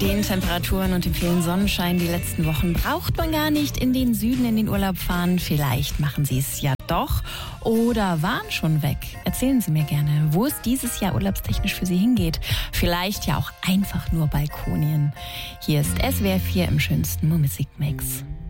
den Temperaturen und dem vielen Sonnenschein die letzten Wochen braucht man gar nicht in den Süden in den Urlaub fahren. Vielleicht machen Sie es ja doch oder waren schon weg. Erzählen Sie mir gerne, wo es dieses Jahr urlaubstechnisch für Sie hingeht. Vielleicht ja auch einfach nur Balkonien. Hier ist SWR 4 im schönsten Musikmix.